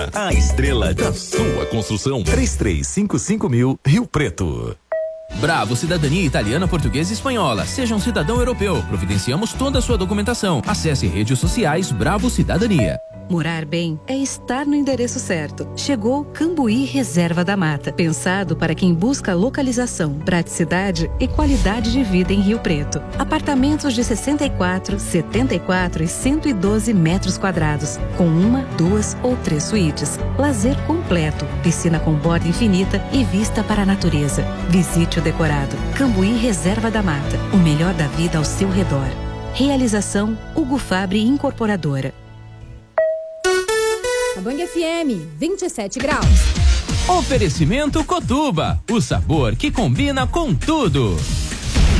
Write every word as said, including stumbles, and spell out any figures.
A estrela da sua construção. três três cinco cinco mil, Rio Preto. Bravo Cidadania Italiana, Portuguesa e Espanhola. Seja um cidadão europeu. Providenciamos toda a sua documentação. Acesse redes sociais Bravo Cidadania. Morar bem é estar no endereço certo. Chegou Cambuí Reserva da Mata, pensado para quem busca localização, praticidade e qualidade de vida em Rio Preto. Apartamentos de sessenta e quatro, setenta e quatro e cento e doze metros quadrados, com uma, duas ou três suítes. Lazer completo, piscina com borda infinita e vista para a natureza. Visite o decorado. Cambuí Reserva da Mata, o melhor da vida ao seu redor. Realização Hugo Fabre Incorporadora. A Bang F M, vinte e sete graus. Oferecimento Cotuba, o sabor que combina com tudo.